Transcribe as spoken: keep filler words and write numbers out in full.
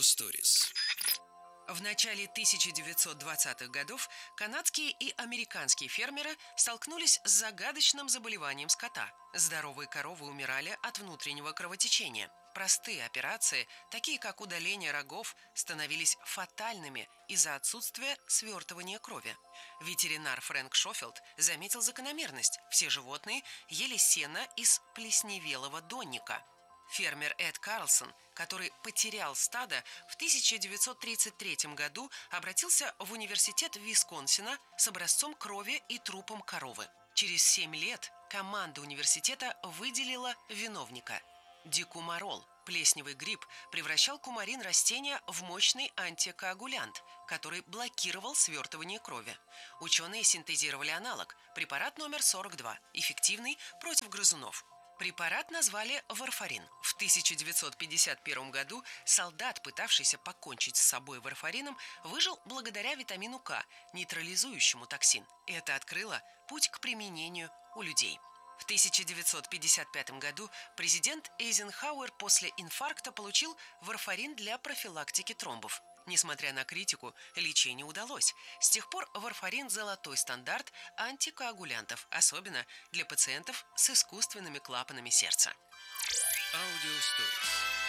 Stories. В начале тысяча девятьсот двадцатых годов канадские и американские фермеры столкнулись с загадочным заболеванием скота. Здоровые коровы умирали от внутреннего кровотечения. Простые операции, такие как удаление рогов, становились фатальными из-за отсутствия свертывания крови. Ветеринар Фрэнк Шофилд заметил закономерность. Все животные ели сено из плесневелого донника. Фермер Эд Карлсон, который потерял стадо, в тысяча девятьсот тридцать третьем году обратился в университет Висконсина с образцом крови и трупом коровы. Через семь лет команда университета выделила виновника. Дикумарол, плесневый гриб, превращал кумарин растения в мощный антикоагулянт, который блокировал свертывание крови. Ученые синтезировали аналог, препарат номер сорок два, эффективный против грызунов. Препарат назвали варфарин. В тысяча девятьсот пятьдесят первом году солдат, пытавшийся покончить с собой варфарином, выжил благодаря витамину К, нейтрализующему токсин. Это открыло путь к применению у людей. В тысяча девятьсот пятьдесят пятом году президент Эйзенхауэр после инфаркта получил варфарин для профилактики тромбов. Несмотря на критику, лечение удалось. С тех пор варфарин – золотой стандарт антикоагулянтов, особенно для пациентов с искусственными клапанами сердца. Audio Stories.